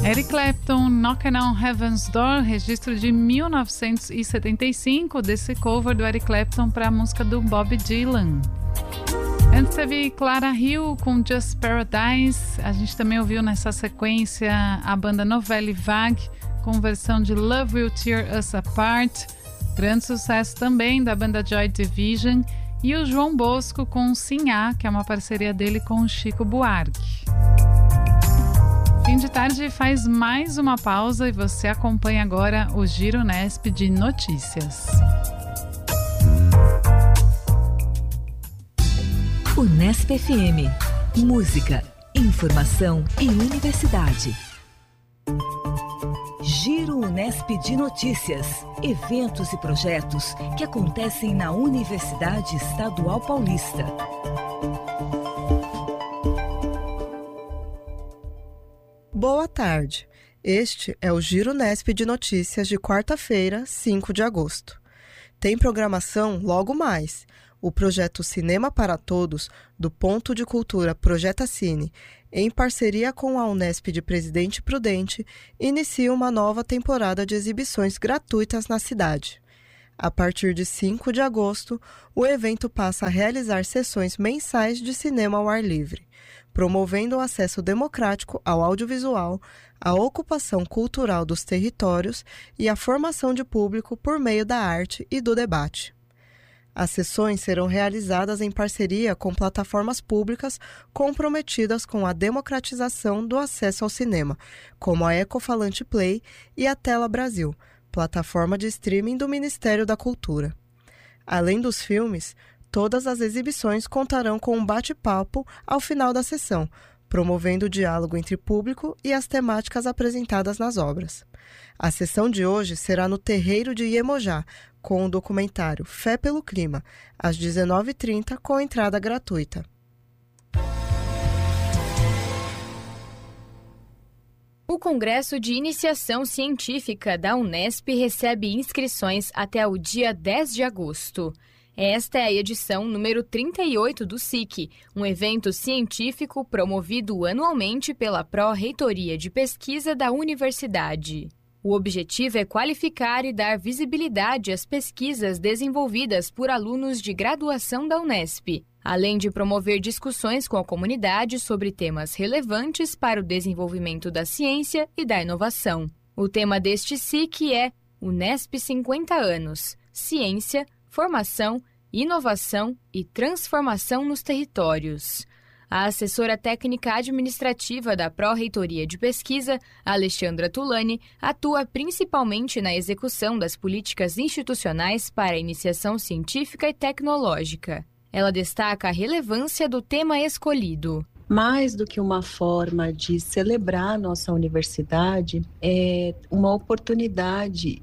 Eric Clapton, Knockin' on Heaven's Door, registro de 1975 desse cover do Eric Clapton para a música do Bob Dylan. Antes teve Clara Hill com Just Paradise. A gente também ouviu nessa sequência a banda Nouvelle Vague com versão de Love Will Tear Us Apart. Grande sucesso também da banda Joy Division. E o João Bosco com Sinhá, que é uma parceria dele com o Chico Buarque. Fim de tarde faz mais uma pausa e você acompanha agora o Giro Unesp de notícias. Unesp FM. Música, informação e universidade. Giro Unesp de notícias. Eventos e projetos que acontecem na Universidade Estadual Paulista. Boa tarde. Este é o Giro Unesp de notícias de quarta-feira, 5 de agosto. Tem programação logo mais. O projeto Cinema para Todos, do Ponto de Cultura Projeta Cine, em parceria com a Unesp de Presidente Prudente, inicia uma nova temporada de exibições gratuitas na cidade. A partir de 5 de agosto, o evento passa a realizar sessões mensais de cinema ao ar livre, promovendo o acesso democrático ao audiovisual, a ocupação cultural dos territórios e a formação de público por meio da arte e do debate. As sessões serão realizadas em parceria com plataformas públicas comprometidas com a democratização do acesso ao cinema, como a Ecofalante Play e a Tela Brasil, plataforma de streaming do Ministério da Cultura. Além dos filmes, todas as exibições contarão com um bate-papo ao final da sessão, promovendo o diálogo entre público e as temáticas apresentadas nas obras. A sessão de hoje será no Terreiro de Iemonjá, com o documentário Fé pelo Clima, às 19h30, com entrada gratuita. O Congresso de Iniciação Científica da Unesp recebe inscrições até o dia 10 de agosto. Esta é a edição número 38 do SIC, um evento científico promovido anualmente pela Pró-Reitoria de Pesquisa da Universidade. O objetivo é qualificar e dar visibilidade às pesquisas desenvolvidas por alunos de graduação da Unesp, além de promover discussões com a comunidade sobre temas relevantes para o desenvolvimento da ciência e da inovação. O tema deste SIC é Unesp 50 anos, Ciência, Formação, Inovação e Transformação nos Territórios. A assessora técnica administrativa da Pró-Reitoria de Pesquisa, Alexandra Tulani, atua principalmente na execução das políticas institucionais para a iniciação científica e tecnológica. Ela destaca a relevância do tema escolhido. Mais do que uma forma de celebrar nossa universidade, é uma oportunidade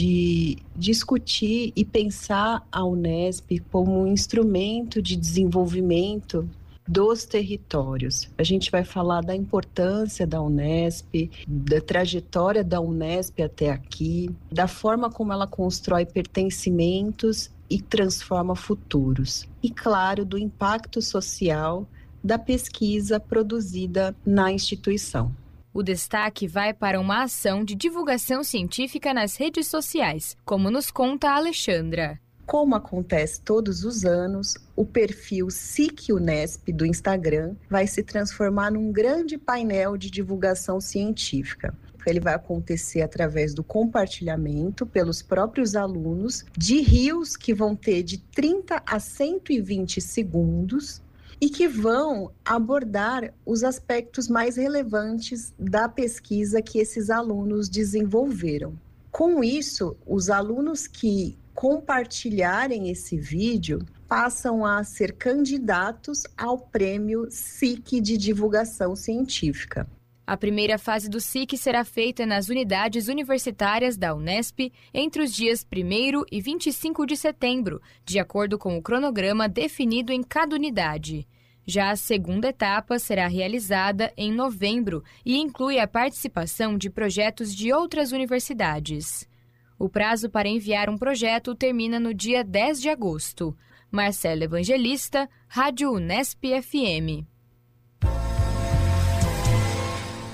de discutir e pensar a Unesp como um instrumento de desenvolvimento dos territórios. A gente vai falar da importância da Unesp, da trajetória da Unesp até aqui, da forma como ela constrói pertencimentos e transforma futuros. E, claro, do impacto social da pesquisa produzida na instituição. O destaque vai para uma ação de divulgação científica nas redes sociais, como nos conta a Alexandra. Como acontece todos os anos, o perfil SIC Unesp do Instagram vai se transformar num grande painel de divulgação científica. Ele vai acontecer através do compartilhamento pelos próprios alunos de reels que vão ter de 30 a 120 segundos e que vão abordar os aspectos mais relevantes da pesquisa que esses alunos desenvolveram. Com isso, os alunos que compartilharem esse vídeo passam a ser candidatos ao prêmio SIC de divulgação científica. A primeira fase do SIC será feita nas unidades universitárias da Unesp entre os dias 1º e 25 de setembro, de acordo com o cronograma definido em cada unidade. Já a segunda etapa será realizada em novembro e inclui a participação de projetos de outras universidades. O prazo para enviar um projeto termina no dia 10 de agosto. Marcela Evangelista, Rádio Unesp FM.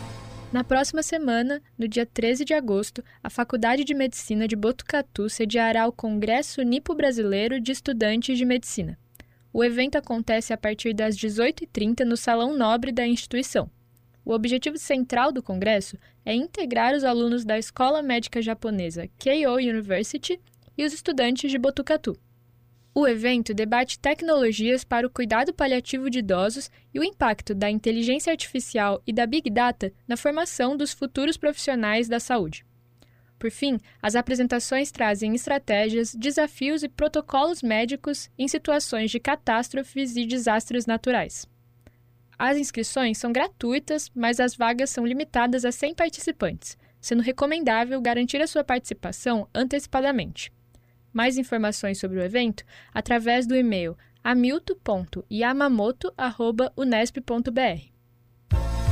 Na próxima semana, no dia 13 de agosto, a Faculdade de Medicina de Botucatu sediará o Congresso Nipo-Brasileiro de Estudantes de Medicina. O evento acontece a partir das 18h30 no Salão Nobre da instituição. O objetivo central do congresso é integrar os alunos da Escola Médica Japonesa Keio University e os estudantes de Botucatu. O evento debate tecnologias para o cuidado paliativo de idosos e o impacto da inteligência artificial e da Big Data na formação dos futuros profissionais da saúde. Por fim, as apresentações trazem estratégias, desafios e protocolos médicos em situações de catástrofes e desastres naturais. As inscrições são gratuitas, mas as vagas são limitadas a 100 participantes, sendo recomendável garantir a sua participação antecipadamente. Mais informações sobre o evento através do e-mail hamilton.yamamoto@unesp.br.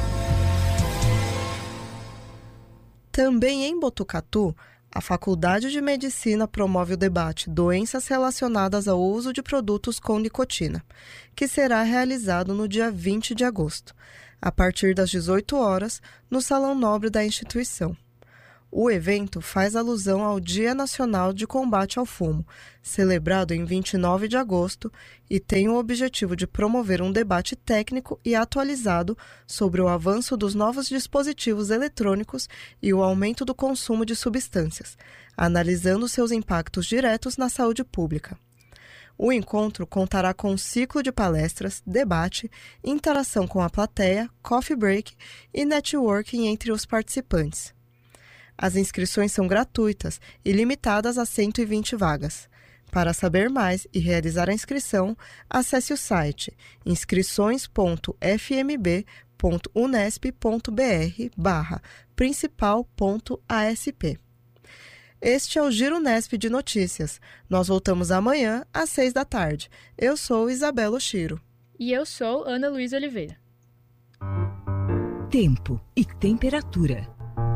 Também em Botucatu, a Faculdade de Medicina promove o debate Doenças relacionadas ao uso de produtos com nicotina, que será realizado no dia 20 de agosto, a partir das 18 horas, no Salão Nobre da instituição. O evento faz alusão ao Dia Nacional de Combate ao Fumo, celebrado em 29 de agosto, e tem o objetivo de promover um debate técnico e atualizado sobre o avanço dos novos dispositivos eletrônicos e o aumento do consumo de substâncias, analisando seus impactos diretos na saúde pública. O encontro contará com um ciclo de palestras, debate, interação com a plateia, coffee break e networking entre os participantes. As inscrições são gratuitas e limitadas a 120 vagas. Para saber mais e realizar a inscrição, acesse o site inscrições.fmb.unesp.br/principal.asp. Este é o Giro Nesp de Notícias. Nós voltamos amanhã às 6 da tarde. Eu sou Isabela Oshiro. E eu sou Ana Luísa Oliveira. Tempo e temperatura.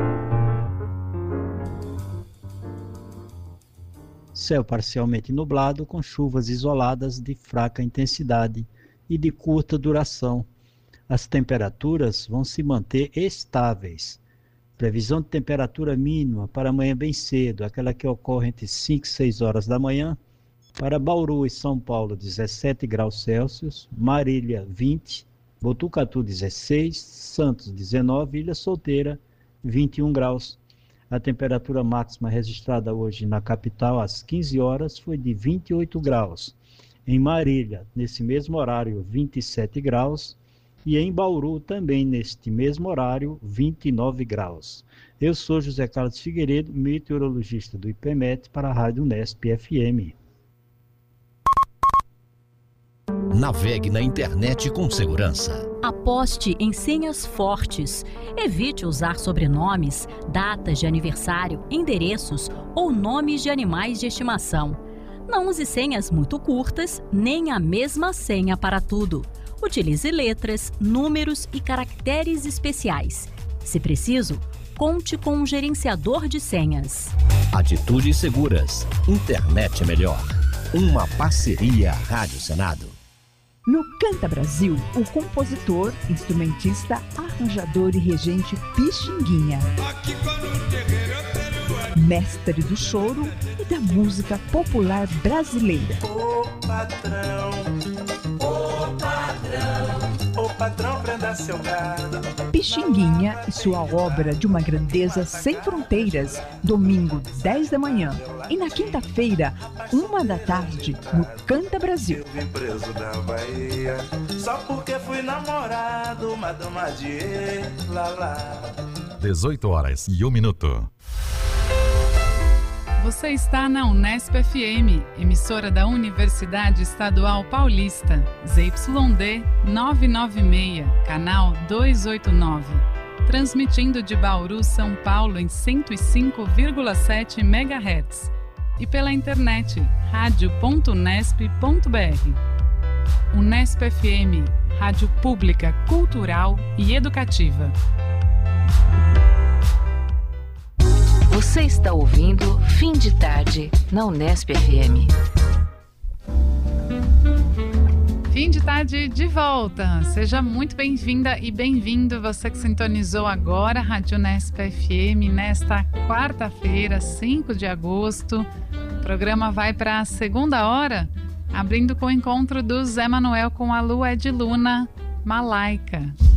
Céu parcialmente nublado, com chuvas isoladas de fraca intensidade e de curta duração. As temperaturas vão se manter estáveis. Previsão de temperatura mínima para amanhã bem cedo, aquela que ocorre entre 5 e 6 horas da manhã. Para Bauru e São Paulo, 17 graus Celsius, Marília, 20, Botucatu, 16, Santos, 19, Ilha Solteira, 21 graus. A temperatura máxima registrada hoje na capital às 15 horas foi de 28 graus. Em Marília, nesse mesmo horário, 27 graus. E em Bauru, também neste mesmo horário, 29 graus. Eu sou José Carlos Figueiredo, meteorologista do IPMET para a Rádio Unesp FM. Navegue na internet com segurança. Aposte em senhas fortes. Evite usar sobrenomes, datas de aniversário, endereços ou nomes de animais de estimação. Não use senhas muito curtas, nem a mesma senha para tudo. Utilize letras, números e caracteres especiais. Se preciso, conte com um gerenciador de senhas. Atitudes seguras. Internet é melhor. Uma parceria Rádio Senado. No Canta Brasil, o compositor, instrumentista, arranjador e regente Pixinguinha. Mestre do choro e da música popular brasileira. Ô patrão, prenda seu gado. Pixinguinha e sua obra de uma grandeza sem fronteiras, domingo 10 da manhã e na quinta-feira, 1 da tarde, no Canta Brasil. Eu vim preso da Bahia, só porque fui namorado, Madama de Lala. 18 horas e 1 minuto. Você está na Unesp FM, emissora da Universidade Estadual Paulista, ZYD 996, canal 289. Transmitindo de Bauru, São Paulo em 105,7 MHz. E pela internet, radio.unesp.br. Unesp FM, rádio pública, cultural e educativa. Você está ouvindo Fim de Tarde, na Unesp FM. Fim de tarde de volta. Seja muito bem-vinda e bem-vindo você que sintonizou agora a Rádio Unesp FM nesta quarta-feira, 5 de agosto. O programa vai para a segunda hora, abrindo com o encontro do Zé Manuel com a Lu Ediluna, Malaika.